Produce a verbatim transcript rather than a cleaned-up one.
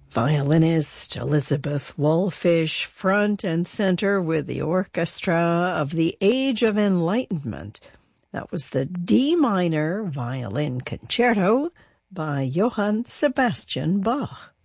Violinist Elizabeth Wallfish, front and center with the orchestra of the Age of Enlightenment. That was the D minor violin concerto by Johann Sebastian Bach.